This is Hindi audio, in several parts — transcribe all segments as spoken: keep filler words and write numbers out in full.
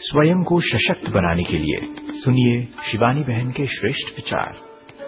स्वयं को सशक्त बनाने के लिए सुनिए शिवानी बहन के श्रेष्ठ विचार।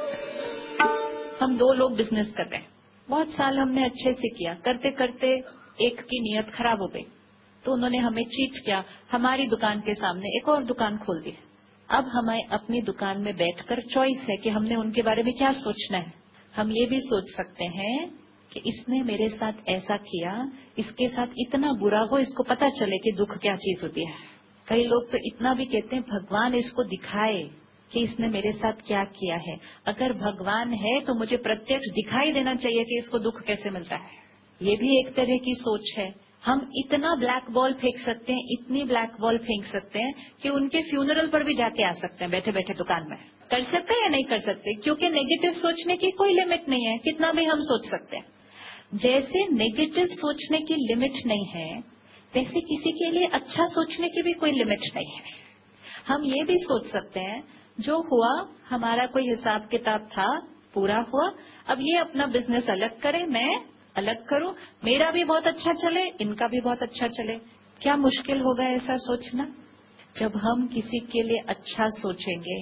हम दो लोग बिजनेस कर रहे हैं, बहुत साल हमने अच्छे से किया, करते करते एक की नीयत खराब हो गई तो उन्होंने हमें चीट किया, हमारी दुकान के सामने एक और दुकान खोल दी। अब हमें अपनी दुकान में बैठकर चॉइस है कि हमने उनके बारे में क्या सोचना है। हम ये भी सोच सकते हैं कि इसने मेरे साथ ऐसा किया, इसके साथ इतना बुरा हो, इसको पता चले कि दुख क्या चीज होती है। कई लोग तो इतना भी कहते हैं भगवान इसको दिखाए कि इसने मेरे साथ क्या किया है। अगर भगवान है तो मुझे प्रत्यक्ष दिखाई देना चाहिए कि इसको दुख कैसे मिलता है। ये भी एक तरह की सोच है। हम इतना ब्लैक बॉल फेंक सकते हैं, इतनी ब्लैक बॉल फेंक सकते हैं कि उनके फ्यूनरल पर भी जाके आ सकते हैं बैठे बैठे दुकान में। कर सकते हैं या नहीं कर सकते, क्योंकि नेगेटिव सोचने की कोई लिमिट नहीं है, कितना भी हम सोच सकते हैं। जैसे नेगेटिव सोचने की लिमिट नहीं है, वैसे किसी के लिए अच्छा सोचने की भी कोई लिमिट नहीं है। हम ये भी सोच सकते हैं जो हुआ, हमारा कोई हिसाब किताब था, पूरा हुआ, अब ये अपना बिजनेस अलग करे, मैं अलग करूं, मेरा भी बहुत अच्छा चले, इनका भी बहुत अच्छा चले। क्या मुश्किल होगा ऐसा सोचना? जब हम किसी के लिए अच्छा सोचेंगे,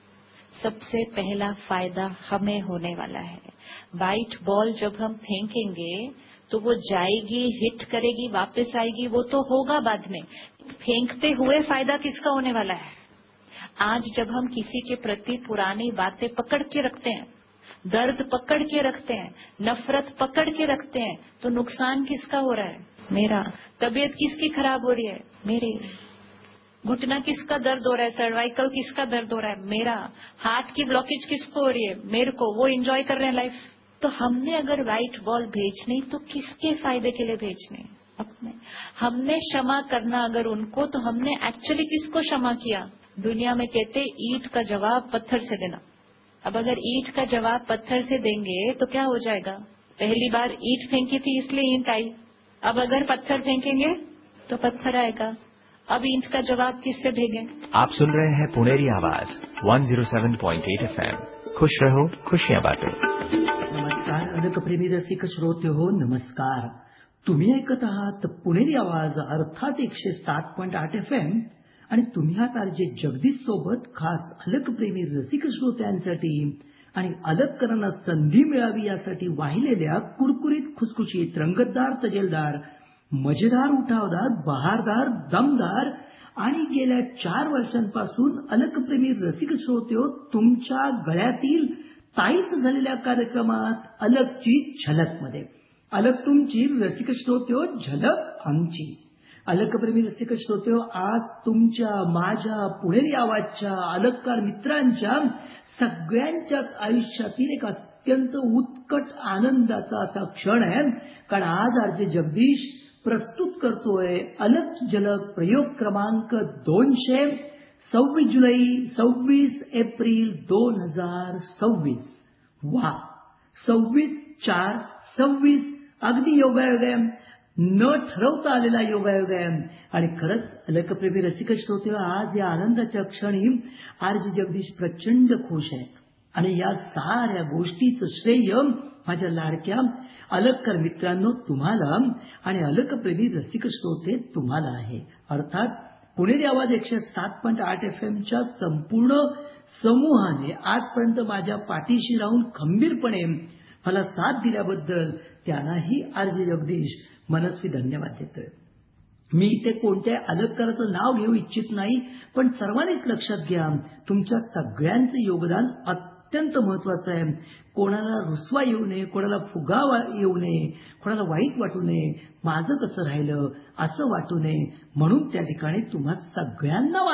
सबसे पहला फायदा हमें होने वाला है। व्हाइट बॉल जब हम फेंकेंगे तो वो जाएगी, हिट करेगी, वापस आएगी, वो तो होगा बाद में। फेंकते हुए फायदा किसका होने वाला है? आज जब हम किसी के प्रति पुरानी बातें पकड़ के रखते हैं, दर्द पकड़ के रखते हैं, नफरत पकड़ के रखते हैं, तो नुकसान किसका हो रहा है? मेरा। तबीयत किसकी खराब हो रही है? मेरी। घुटना किसका दर्द हो रहा है? सर्वाइकल किसका दर्द हो रहा है? मेरा। हार्ट की ब्लॉकेज किसको हो रही है? मेरे को। वो एंजॉय कर रहे हैं लाइफ। तो हमने अगर व्हाइट बॉल भेजनी तो किसके फायदे के लिए भेजने? अपने। हमने क्षमा करना अगर उनको, तो हमने एक्चुअली किसको क्षमा किया? दुनिया में कहते ईंट का जवाब पत्थर से देना। अब अगर ईंट का जवाब पत्थर से देंगे तो क्या हो जाएगा? पहली बार ईंट फेंकी थी इसलिए ईंट आई, अब अगर पत्थर फेंकेंगे तो पत्थर आएगा। अब ईंट का जवाब किससे भेजें? आप सुन रहे हैं पुणेरी आवाज एक सौ सात पॉइंट आठ एफएम। खुश रहो, खुशियां बांटो। नमस्कार अनकप्रेमी रसिक श्रोते हो, नमस्कार। तुम्ही ऐकत आहात पुणेरी आवाज अर्थात एकशे सात पॉइंट आठ एफ एम आणि तुम्ही आहात आरजे जगदीश सोबत खास अलकप्रेमी रसिक श्रोत्यांसाठी आणि अलककरांना संधी मिळावी यासाठी वाहिलेल्या कुरकुरीत, खुसखुशीत, रंगतदार, तजेलदार, मजेदार, उठावदार, बहारदार, दमदार आणि गेल्या चार वर्षांपासून अलकप्रेमी रसिक श्रोते तुमच्या गळ्यातील ताईत झालेल्या कार्यक्रमात अलकची झलकमध्ये, अलक तुमची रसिक श्रोते, झलक आमची। अलकप्रेमी रसिक श्रोते, आज तुमच्या, माझ्या, पुणेरी आवाजच्या, अलककार मित्रांच्या सगळ्यांच्याच आयुष्यातील एक अत्यंत उत्कट आनंदाचा असा क्षण आहे, कारण आज आरजे जगदीश प्रस्तुत करतोय अलक झलक प्रयोग क्रमांक दोनशे सव्वीस जुलै सव्वीस एप्रिल दोन हजार सव्वीस। वा, सव्वीस चार सव्वीस अगदी योगायोग आहे, न ठरवता आलेला योगायोग आहे। आणि खरंच अलकप्रेमी रसिक श्रोते, आज या आनंदाच्या क्षणी आरजे जगदीश प्रचंड खुश आहे आणि या साऱ्या गोष्टीचं श्रेय माझ्या लाडक्या अलककार मित्रांनो तुम्हाला आणि अलकप्रेमी रसिक श्रोते तुम्हाला आहे। अर्थात पुणेरी आवाज एकशे सात पॉइंट आठ एफ एमच्या संपूर्ण समूहाने आजपर्यंत माझ्या पाठीशी राहून खंबीरपणे मला साथ दिल्याबद्दल त्यांनाही आरजे जगदीश मनस्वी धन्यवाद देतोय। मी इथे कोणत्या अलककाराचं नाव घेऊ इच्छित नाही, पण सर्वांनीच लक्षात घ्या, तुमच्या सगळ्यांचं योगदान अत्यंत महत्वाचं आहे। कोणाला रुसवा येऊ नये, कोणाला फुगावा येऊ नये, कोणाला वाईट वाटू नये, माझं कसं राहिलं असं वाटू नये, म्हणून त्या ठिकाणी तुम्हा सगळ्यांना